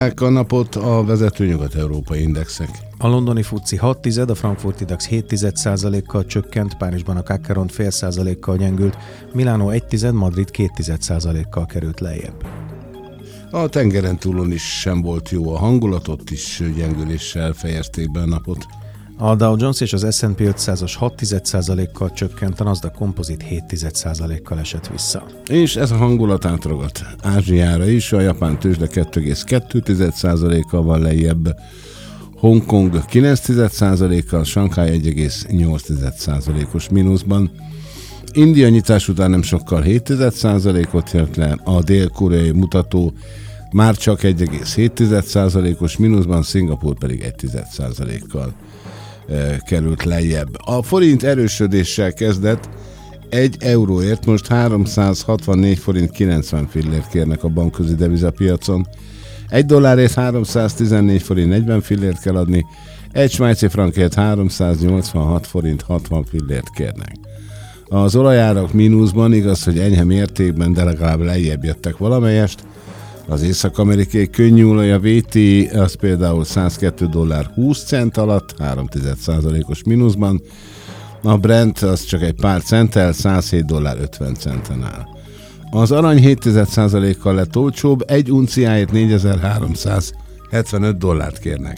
A napot a vezető nyugat-európai indexek. A londoni FTSE 6,1, a frankfurti DAX 0,7%-kal csökkent, Párizsban a CAC 0,5%-kal gyengült, Milánó 1,1, Madrid 0,2%-kal került lejjebb. A tengeren túlon is sem volt jó a hangulat, ott is gyengüléssel fejezték be a napot. A Dow Jones és az S&P 500-as 0,6%-kal csökkent, a Nasdaq Composite 0,7%-kal esett vissza. És ez a hangulat átragadt Ázsiára is, a japán tőzsde 2,2%-kal van lejjebb, Hongkong 9%-kal, Sanghaj 1,8%-os mínuszban. India nyitás után nem sokkal 7%-ot jött le, a dél-koreai mutató már csak 1,7%-os mínuszban, Szingapúr pedig 1%-kal került lejjebb. A forint erősödéssel kezdett, 1 euróért most 364 forint 90 fillért kérnek a bankközi devizapiacon, 1 dollárért 314 forint 40 fillért kell adni, 1 svájci frankért 386 forint 60 fillért kérnek. Az olajárak mínuszban, igaz, hogy enyhe mértékben, de legalább lejjebb jöttek valamelyest. Az észak-amerikai könnyűolaj, a VTI, az például 102 dollár 20 cent alatt, 0,3%-os mínuszban. A Brent az csak egy pár centtel, 107 dollár 50 centen áll. Az arany 0,7%-kal lett olcsóbb, egy unciáért 4375 dollárt kérnek.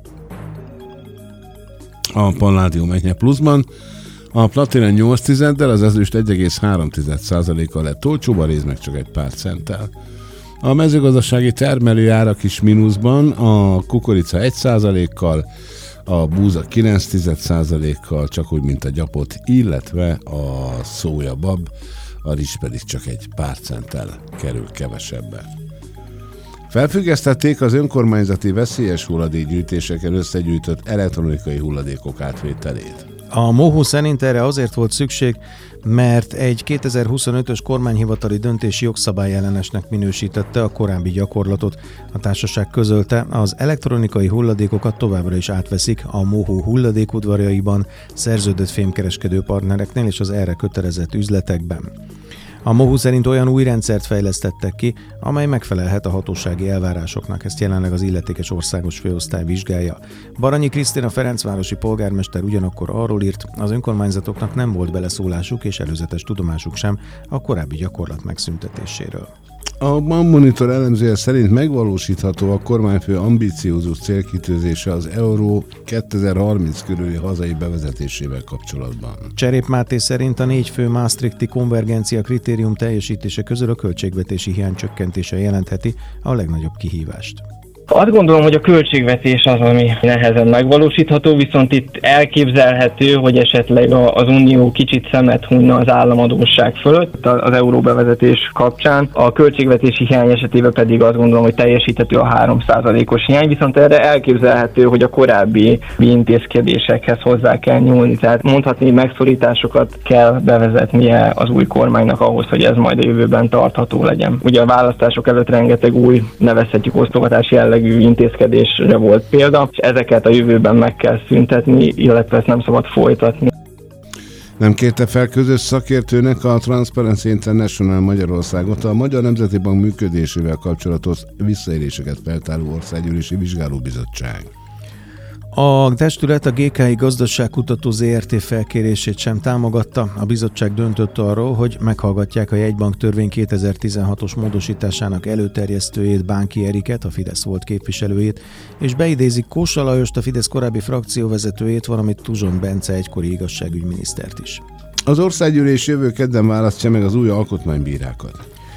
A palládium enyhe pluszban, a platina 8,1-del, az ezüst 1,3%-kal lett olcsóbb, a réz meg csak egy pár centtel. A mezőgazdasági termelőárak is mínuszban, a kukorica 1%-kal, a búza 9,1%-kal, csak úgy, mint a gyapot, illetve a szójabab, a rizs pedig csak egy pár centtel kerül kevesebbe. Felfüggesztették az önkormányzati veszélyes hulladékgyűjtéseken összegyűjtött elektronikai hulladékok átvételét. A MOHU szerint erre azért volt szükség, mert egy 2025-ös kormányhivatali döntés jogszabályellenesnek minősítette a korábbi gyakorlatot. A társaság közölte, az elektronikai hulladékokat továbbra is átveszik a MOHU hulladékudvarjaiban, szerződött fémkereskedő partnereknél és az erre kötelezett üzletekben. A MOHU szerint olyan új rendszert fejlesztettek ki, amely megfelelhet a hatósági elvárásoknak, ezt jelenleg az illetékes országos főosztály vizsgálja. Baranyi Krisztina ferencvárosi polgármester ugyanakkor arról írt, az önkormányzatoknak nem volt beleszólásuk és előzetes tudomásuk sem a korábbi gyakorlat megszüntetéséről. A Monitor elemzője szerint megvalósítható a kormányfő ambiciózus célkitűzése az Euró 2030 körüli hazai bevezetésével kapcsolatban. Cserép Máté szerint a 4 fő maastrichti konvergencia kritérium teljesítése közül a költségvetési hiány csökkentése jelentheti a legnagyobb kihívást. Azt gondolom, hogy a költségvetés az, ami nehezen megvalósítható, viszont itt elképzelhető, hogy esetleg az Unió kicsit szemet hunyna az államadósság fölött az euróbevezetés kapcsán. A költségvetési hiány esetében pedig azt gondolom, hogy teljesíthető a 3%-os hiány, viszont erre elképzelhető, hogy a korábbi intézkedésekhez hozzá kell nyúlni. Tehát mondhatni, megszorításokat kell bevezetnie az új kormánynak ahhoz, hogy ez majd a jövőben tartható legyen. Ugye a választások előtt rengeteg új, nevezhetjük osztogatási jellegű intézkedésre volt példa, és ezeket a jövőben meg kell szüntetni, illetve ezt nem szabad folytatni. Nem kérte fel közös szakértőnek a Transparency International Magyarországot a Magyar Nemzeti Bank működésével kapcsolatos visszaéléseket feltáró országgyűlési vizsgálóbizottság. A testület a GKI Gazdaságkutató ZRT felkérését sem támogatta. A bizottság döntött arról, hogy meghallgatják a jegybank törvény 2016-os módosításának előterjesztőjét, Bánki Eriket, a Fidesz volt képviselőjét, és beidézik Kósa Lajost, a Fidesz korábbi frakcióvezetőjét, valamint Tuzson Bence egykori igazságügyminisztert is. Az országgyűlés jövő kedden választja meg az új alkotmánybírákat.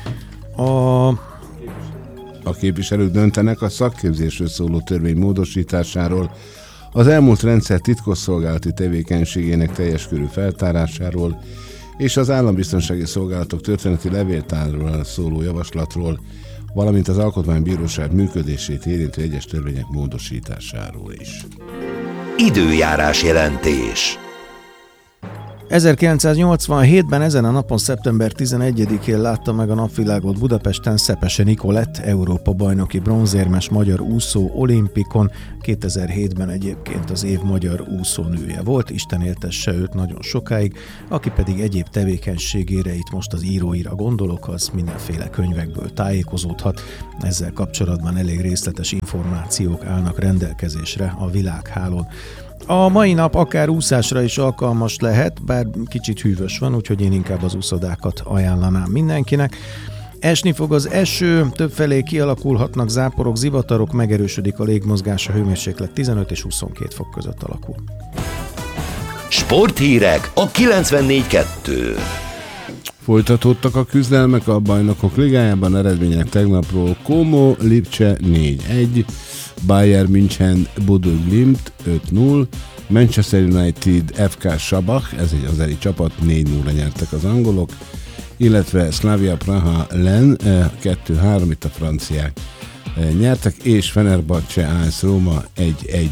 A képviselők döntenek a szakképzésről szóló törvény módosításáról, az elmúlt rendszer titkosszolgálati tevékenységének teljes körű feltárásáról és az állambiztonsági szolgálatok történeti levéltáráról szóló javaslatról, valamint az Alkotmánybíróság működését érintő egyes törvények módosításáról is. Időjárás jelentés. 1987-ben ezen a napon szeptember 11-én látta meg a napvilágot Budapesten Szepese Nikolett, Európa-bajnoki bronzérmes magyar úszó olimpikon, 2007-ben egyébként az év magyar úszónője volt, Isten éltesse őt nagyon sokáig, aki pedig egyéb tevékenységére, itt most az íróira gondolok, az mindenféle könyvekből tájékozódhat. Ezzel kapcsolatban elég részletes információk állnak rendelkezésre a világhálón. A mai nap akár úszásra is alkalmas lehet, bár kicsit hűvös van, úgyhogy én inkább az úszodákat ajánlanám mindenkinek. Esni fog az eső, többfelé kialakulhatnak záporok, zivatarok, megerősödik a légmozgás, a hőmérséklet 15 és 22 fok között alakul. Sporthírek a 94.2. Folytatódtak a küzdelmek a Bajnokok Ligájában, eredmények tegnapról: Como Lipcse 4-1, Bayern München Bodø Glimt 5-0, Manchester United FK Sabach, ez egy azeri csapat, 4-0-ra nyertek az angolok, illetve Slavia Praha Len 2-3, itt a franciák nyertek, és Fenerbahce AS Róma 1-1.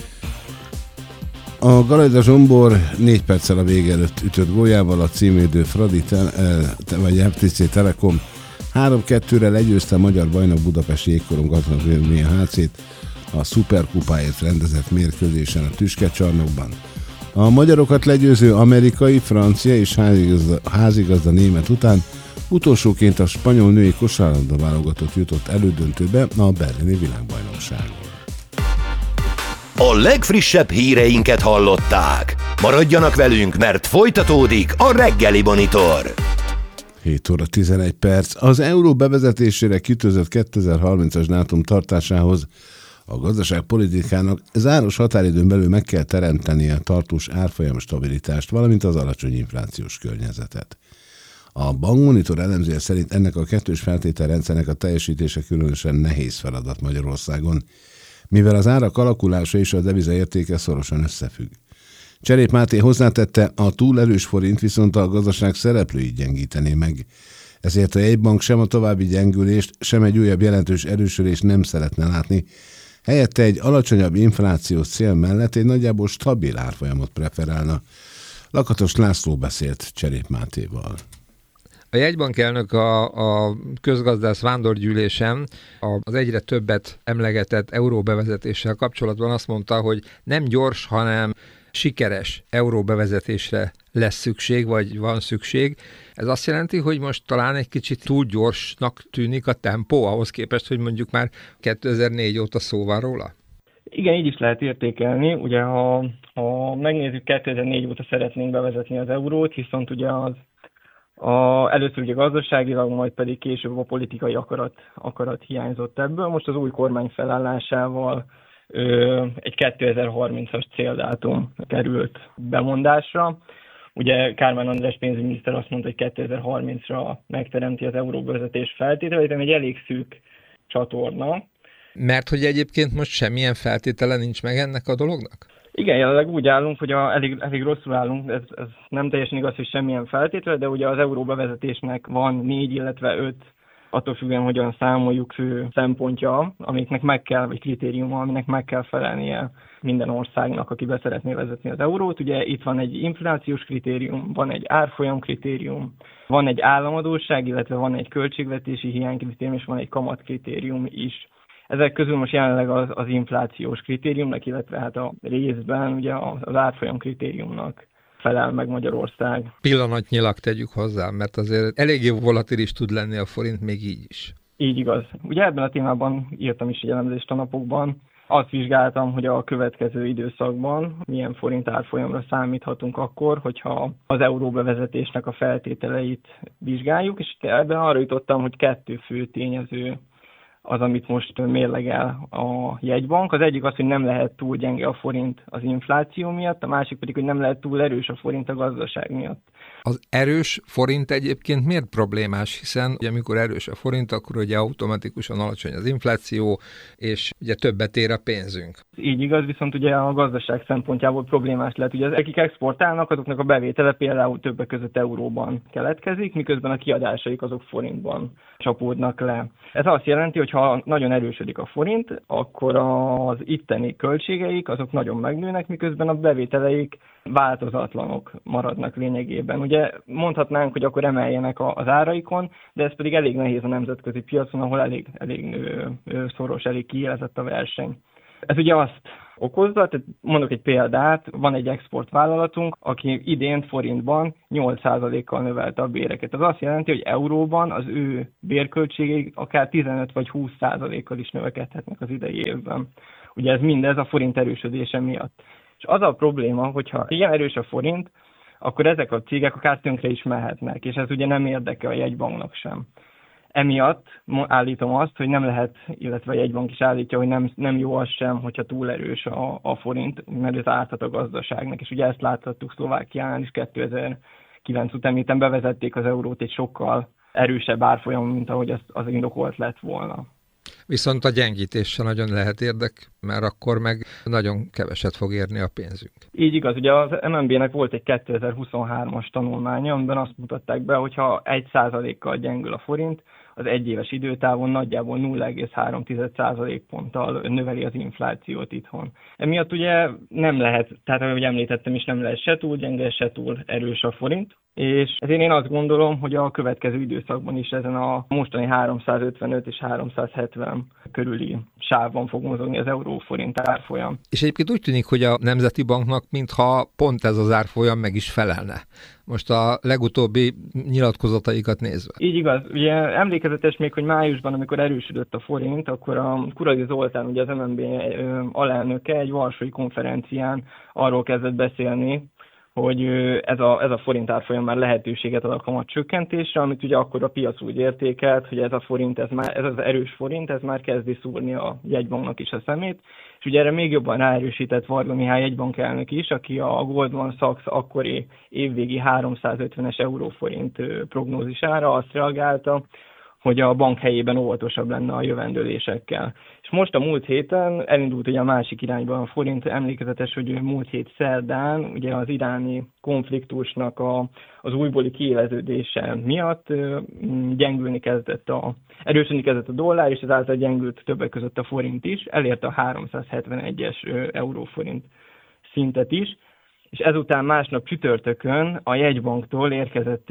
A Galajda Zsombor 4 perccel a vége előtt ütött góljával a címvédő Fradi vagy FTC Telekom 3-2-re legyőzte a magyar bajnok Budapest Jégkorong Atlétikai HC-t a szuperkupáért rendezett mérkőzésen a Tüskecsarnokban. A magyarokat legyőző amerikai, francia és házigazda német után utolsóként a spanyol női kosárlabda válogatott jutott elődöntőbe a berlini világbajnokságon. A legfrissebb híreinket hallották. Maradjanak velünk, mert folytatódik a Reggeli Monitor. 7 óra 11 perc. Az euró bevezetésére kitűzött 2030-as dátum tartásához a gazdaságpolitikának záros határidőn belül meg kell teremtenie a tartós árfolyam stabilitást, valamint az alacsony inflációs környezetet. A Bankmonitor elemzője szerint ennek a kettős feltételrendszernek a teljesítése különösen nehéz feladat Magyarországon, mivel az árak alakulása és a deviza értéke szorosan összefügg. Cserép Máté hozzátette, a túl erős forint viszont a gazdaság szereplőit gyengítené meg. Ezért a jegybank sem a további gyengülést, sem egy újabb jelentős erősödést nem szeretne látni. Helyette egy alacsonyabb inflációs cél mellett egy nagyjából stabil árfolyamot preferálna. Lakatos László beszélt Cserép Mátéval. A jegybank elnök a közgazdász vándorgyűlésen az egyre többet emlegetett euróbevezetéssel kapcsolatban azt mondta, hogy nem gyors, hanem sikeres euróbevezetésre lesz szükség, vagy van szükség. Ez azt jelenti, hogy most talán egy kicsit túl gyorsnak tűnik a tempó, ahhoz képest, hogy mondjuk már 2004 óta szó van róla? Igen, így is lehet értékelni. Ugye, ha megnézzük, 2004 óta szeretnénk bevezetni az eurót, viszont ugye először ugye gazdaságilag, majd pedig később a politikai akarat hiányzott ebből. Most az új kormány felállásával egy 2030-as céldátum került bemondásra. Ugye Kármán András pénzügyminiszter azt mondta, hogy 2030-ra megteremti az euróbevezetés feltételeit, ami egy elég szűk csatorna. Mert hogy egyébként most semmilyen feltétele nincs meg ennek a dolognak? Igen, jelenleg úgy állunk, hogy elég rosszul állunk, ez nem teljesen igaz, hogy semmilyen feltétele, de ugye az euróbevezetésnek van 4, illetve 5, attól függően, hogyan számoljuk, fő szempontja, amiknek meg kell, vagy kritériuma, aminek meg kell felelnie minden országnak, aki be szeretné vezetni az eurót. Ugye itt van egy inflációs kritérium, van egy árfolyam kritérium, van egy államadósság, illetve van egy költségvetési hiánykritérium, és van egy kamatkritérium is. Ezek közül most jelenleg az inflációs kritériumnak, illetve hát a részben ugye az árfolyam kritériumnak felel meg Magyarország. Pillanatnyilag tegyük hozzá, mert azért eléggé volatilis tud lenni a forint még így is. Így igaz. Ugye ebben a témában írtam is egy elemzést a napokban. Azt vizsgáltam, hogy a következő időszakban milyen forint árfolyamra számíthatunk akkor, hogyha az euróbevezetésnek a feltételeit vizsgáljuk, és ebben arra jutottam, hogy 2 fő tényező az, amit most mérlegel a jegybank. Az egyik az, hogy nem lehet túl gyenge a forint az infláció miatt, a másik pedig, hogy nem lehet túl erős a forint a gazdaság miatt. Az erős forint egyébként miért problémás? Hiszen ugye, amikor erős a forint, akkor ugye automatikusan alacsony az infláció, és ugye többet ér a pénzünk. Így igaz, viszont ugye a gazdaság szempontjából problémás lehet. Ugye akik exportálnak, azoknak a bevétele például többek között euróban keletkezik, miközben a kiadásaik azok forintban csapódnak le. Ez azt jelenti, hogy hogyha nagyon erősödik a forint, akkor az itteni költségeik azok nagyon megnőnek, miközben a bevételeik változatlanok maradnak lényegében. Ugye mondhatnánk, hogy akkor emeljenek az áraikon, de ez pedig elég nehéz a nemzetközi piacon, ahol elég szoros, elég kiélezett a verseny. Ez ugye azt okozza, tehát mondok egy példát, van egy exportvállalatunk, aki idén forintban 8%-kal növelte a béreket. Ez azt jelenti, hogy euróban az ő bérköltségei akár 15 vagy 20%-kal is növekedhetnek az idei évben. Ugye ez mindez a forint erősödése miatt. És az a probléma, hogyha ilyen erős a forint, akkor ezek a cégek akár tönkre is mehetnek, és ez ugye nem érdeke a jegybanknak sem. Emiatt állítom azt, hogy nem lehet, illetve a jegybank is állítja, hogy nem jó az sem, hogyha túl erős a forint, mert ez árthat a gazdaságnak. És ugye ezt láthattuk Szlovákián is 2009 után, miután bevezették az eurót egy sokkal erősebb árfolyam, mint ahogy az indokolt lett volna. Viszont a gyengítéssel nagyon lehet érdek, mert akkor meg nagyon keveset fog érni a pénzünk. Így igaz, ugye az MNB-nek volt egy 2023-as tanulmánya, amiben azt mutatták be, hogyha 1%-kal gyengül a forint, az egyéves időtávon nagyjából 0,3% ponttal növeli az inflációt itthon. Emiatt ugye nem lehet, tehát ahogy említettem is, nem lehet se túl gyenge, se túl erős a forint, és ezért én azt gondolom, hogy a következő időszakban is ezen a mostani 355 és 370 körüli sávban fog mozogni az euró-forint árfolyam. És egyébként úgy tűnik, hogy a Nemzeti Banknak mintha pont ez az árfolyam meg is felelne. Most a legutóbbi nyilatkozataikat nézve. Így igaz. Ugye emlékezetes még, hogy májusban, amikor erősödött a forint, akkor a Kuradi Zoltán, ugye az MNB alelnöke egy varsói konferencián arról kezdett beszélni, hogy ez a forint árfolyam már lehetőséget ad a kamatcsökkentésre, amit ugye akkor a piac úgy értékelt, hogy ez az erős forint, ez már kezdi szúrni a jegybanknak is a szemét. És ugye erre még jobban ráerősített Varga Mihály jegybankelnök is, aki a Goldman Sachs akkori évvégi 350-es euróforint prognózisára azt reagálta, hogy a bank helyében óvatosabb lenne a jövendőlésekkel. És most a múlt héten elindult ugye a másik irányban a forint, emlékezetes, hogy múlt hét szerdán ugye az iráni konfliktusnak az újbóli kiéleződése miatt erősödni kezdett a dollár, és ezáltal gyengült többek között a forint is, elérte a 371-es euróforint szintet is, és ezután másnap csütörtökön a jegybanktól érkezett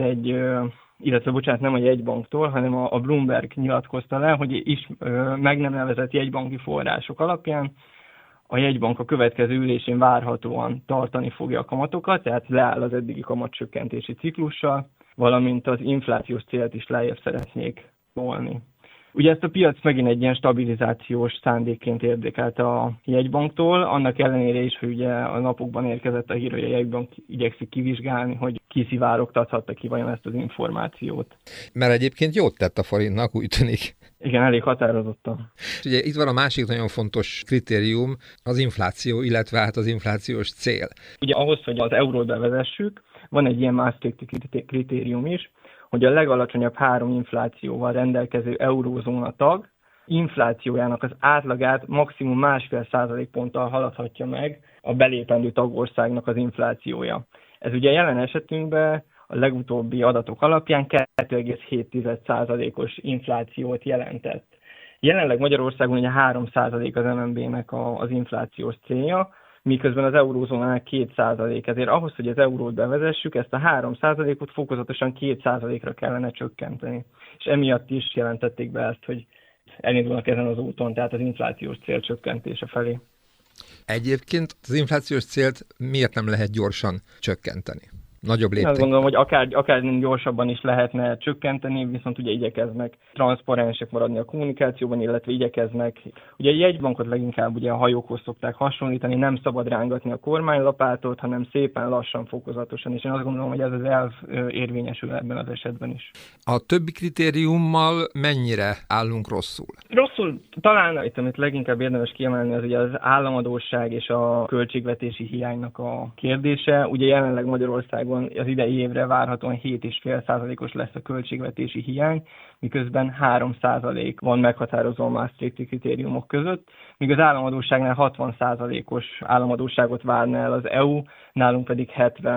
nem a jegybanktól, hanem a Bloomberg nyilatkozta le, hogy meg nem nevezett jegybanki források alapján a jegybank a következő ülésén várhatóan tartani fogja a kamatokat, tehát leáll az eddigi kamatcsökkentési ciklussal, valamint az inflációs célt is lejjebb szeretnék tolni. Ugye ezt a piac megint egy ilyen stabilizációs szándékként érdekelte a jegybanktól, annak ellenére is, hogy ugye a napokban érkezett a hír, hogy a jegybank igyekszik kivizsgálni, hogy kiszivárogtathatta ki vajon ezt az információt. Mert egyébként jót tett a forintnak, úgy tűnik. Igen, elég határozottan. Ugye itt van a másik nagyon fontos kritérium, az infláció, illetve hát az inflációs cél. Ugye ahhoz, hogy az eurót bevezessük, van egy ilyen Maastrichti kritérium is, hogy a legalacsonyabb 3 inflációval rendelkező eurózóna tag inflációjának az átlagát maximum 1,5% ponttal haladhatja meg a belépendő tagországnak az inflációja. Ez ugye jelen esetünkben a legutóbbi adatok alapján 2,7%-os inflációt jelentett. Jelenleg Magyarországon ugye 3% az MNB-nek az inflációs célja, miközben az eurózónának 2%. Ezért ahhoz, hogy az eurót bevezessük, ezt a 3%-ot fokozatosan 2%-ra kellene csökkenteni. És emiatt is jelentették be ezt, hogy elindulnak ezen az úton, tehát az inflációs cél csökkentése felé. Egyébként az inflációs célt miért nem lehet gyorsan csökkenteni? Nagyobb lépték. Azt gondolom, hogy akár gyorsabban is lehetne csökkenteni, viszont ugye igyekeznek transzparensek maradni a kommunikációban, illetve igyekeznek. Ugye a jegybankot leginkább ugye a hajókhoz szokták hasonlítani, nem szabad rángatni a kormánylapátot, hanem szépen lassan, fokozatosan, és én azt gondolom, hogy ez az elv érvényesül ebben az esetben is. A többi kritériummal mennyire állunk rosszul? Rosszul talán, amit leginkább érdemes kiemelni, az ugye az államadósság és a költségvetési hiánynak a kérdése. Ugye jelenleg Magyarországon Magyarországon az idei évre várhatóan 7,5%-os lesz a költségvetési hiány, miközben 3% van meghatározó a Maastrichti kritériumok között, míg az államadósságnál 60%-os államadósságot várna el az EU, nálunk pedig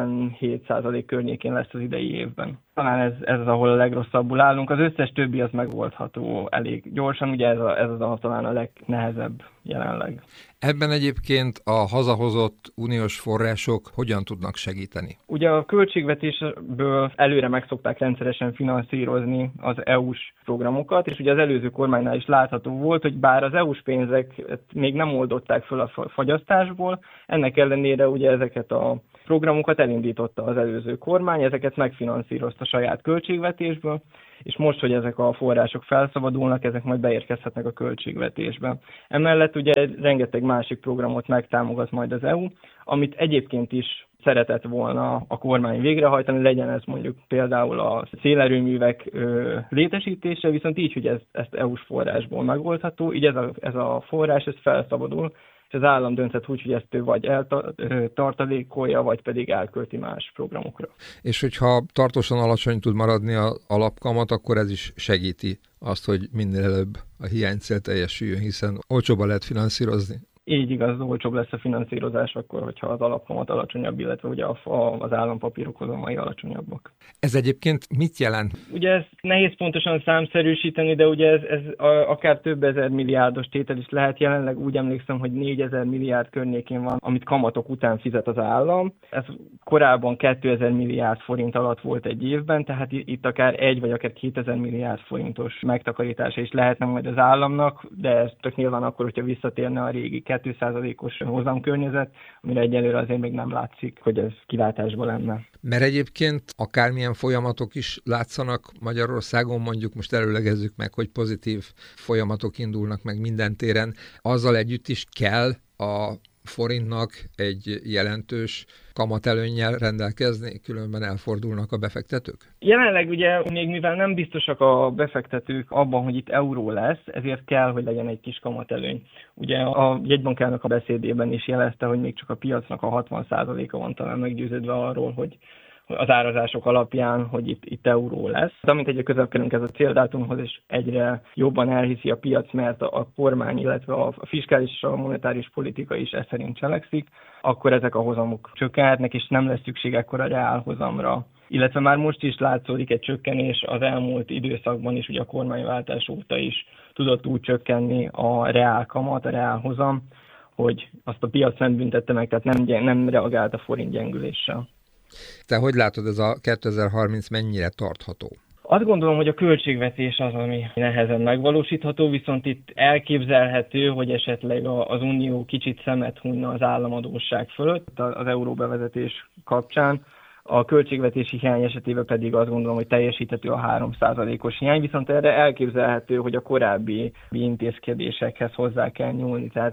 77% környékén lesz az idei évben. Talán ez az, ahol a legrosszabbul állunk. Az összes többi az megoldható elég gyorsan, ugye ez az talán a legnehezebb jelenleg. Ebben egyébként a hazahozott uniós források hogyan tudnak segíteni? Ugye a költségvetésből előre meg szokták rendszeresen finanszírozni az EU-s programokat, és ugye az előző kormánynál is látható volt, hogy bár az EU-s pénzek még nem oldották föl a fagyasztásból, ennek ellenére ugye ezeket a programokat elindította az előző kormány, ezeket megfinanszírozta saját költségvetésből, és most, hogy ezek a források felszabadulnak, ezek majd beérkezhetnek a költségvetésbe. Emellett ugye rengeteg másik programot megtámogat majd az EU, amit egyébként is szeretett volna a kormány végrehajtani, legyen ez mondjuk például a szélerőművek létesítése, viszont így, hogy ezt EU-s forrásból megoldható, így ez a forrás ez felszabadul, és az állam dönthet úgy, hogy ezt ő vagy eltartalékolja, vagy pedig elkölti más programokra. És hogyha tartósan alacsony tud maradni az alapkamat, akkor ez is segíti azt, hogy minél előbb a hiánycél teljesüljön, hiszen olcsóban lehet finanszírozni. Így igaz, olcsóbb lesz a finanszírozás akkor, hogyha az alapkamat alacsonyabb, illetve ugye az állampapírok hozamai alacsonyabbak. Ez egyébként mit jelent? Ugye ez nehéz pontosan számszerűsíteni, de ugye ez akár több ezer milliárdos tétel is lehet. Jelenleg úgy emlékszem, hogy 4000 milliárd környékén van, amit kamatok után fizet az állam. Ez korábban 2000 milliárd forint alatt volt egy évben, tehát itt akár 1 vagy akár 2000 milliárd forintos megtakarítása is lehetne majd az államnak, de ez csak nyilván akkor, hogyha visszatérne a régi 2%-os hozamkörnyezet, amire egyelőre azért még nem látszik, hogy ez kilátásban lenne. Mert egyébként akármilyen folyamatok is látszanak Magyarországon, mondjuk most előlegezzük meg, hogy pozitív folyamatok indulnak meg minden téren, azzal együtt is kell a forintnak egy jelentős kamatelőnnyel rendelkezni, különben elfordulnak a befektetők? Jelenleg ugye még mivel nem biztosak a befektetők abban, hogy itt euró lesz, ezért kell, hogy legyen egy kis kamatelőny. Ugye a jegybankelnök a beszédében is jelezte, hogy még csak a piacnak a 60%-a van talán meggyőződve arról, hogy az árazások alapján, hogy itt euró lesz. Amint egyre közelebb kerülünk ez a céldátumhoz, és egyre jobban elhiszi a piac, mert a kormány, illetve a fiskális és a monetáris politika is ez szerint cselekszik, akkor ezek a hozamok csökkenhetnek, és nem lesz szükség ekkora reálhozamra. Illetve már most is látszódik egy csökkenés az elmúlt időszakban is, ugye a kormányváltás óta is tudott úgy csökkenni a reálkamat, a reálhozam, hogy azt a piac nem büntette meg, tehát nem reagált a forint gyengüléssel. Te hogy látod, ez a 2030 mennyire tartható? Azt gondolom, hogy a költségvetés az, ami nehezen megvalósítható, viszont itt elképzelhető, hogy esetleg az Unió kicsit szemet hunyna az államadósság fölött az euróbevezetés kapcsán. A költségvetési hiány esetében pedig azt gondolom, hogy teljesíthető a 3%-os hiány, viszont erre elképzelhető, hogy a korábbi intézkedésekhez hozzá kell nyúlni. Tehát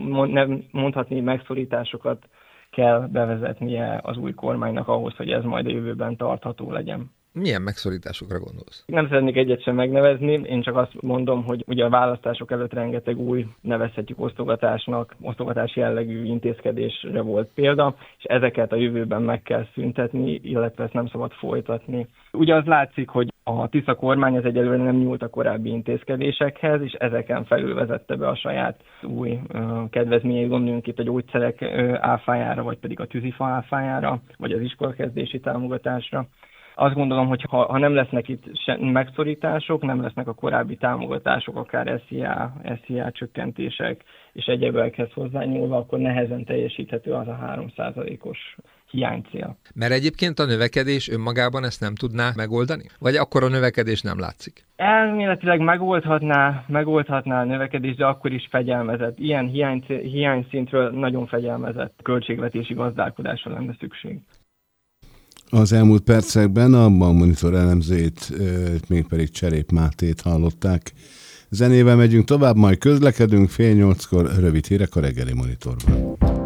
mondhatni megszorításokat kell bevezetnie az új kormánynak ahhoz, hogy ez majd a jövőben tartható legyen. Milyen megszorításokra gondolsz? Nem szeretnék egyet sem megnevezni, én csak azt mondom, hogy ugye a választások előtt rengeteg új, nevezhetjük osztogatás jellegű intézkedésre volt példa, és ezeket a jövőben meg kell szüntetni, illetve ezt nem szabad folytatni. Ugye az látszik, hogy a Tisza kormány az egyelőre nem nyúlt a korábbi intézkedésekhez, és ezeken felül vezette be a saját új kedvezményeit, gondoljunk itt a gyógyszerek áfájára, vagy pedig a tűzifa áfájára, vagy az iskolakezdési támogatásra. Azt gondolom, hogy ha nem lesznek itt megszorítások, nem lesznek a korábbi támogatások, akár SZIA csökkentések és egyebekhez hozzányúlva, akkor nehezen teljesíthető az a 3%-os hiánycél. Mert egyébként a növekedés önmagában ezt nem tudná megoldani? Vagy akkor a növekedés nem látszik? Elméletileg megoldhatná a növekedés, de akkor is fegyelmezett. Ilyen hiányszintről nagyon fegyelmezett költségvetési gazdálkodásra lenne szükség. Az elmúlt percekben a Bankmonitor elemzőjét, mégpedig Cserép Mátét hallották. Zenével megyünk tovább, majd közlekedünk, 7:30 rövid hírek a Reggeli Monitorban.